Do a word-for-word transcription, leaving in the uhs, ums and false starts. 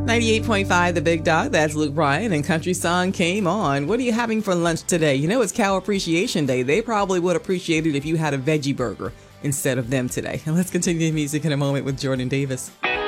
ninety-eight point five The Big Dog, that's Luke Bryan, and Country Song came on. What are you having for lunch today? You know, it's Cow Appreciation Day. They probably would appreciate it if you had a veggie burger instead of them today. And let's continue the music in a moment with Jordan Davis.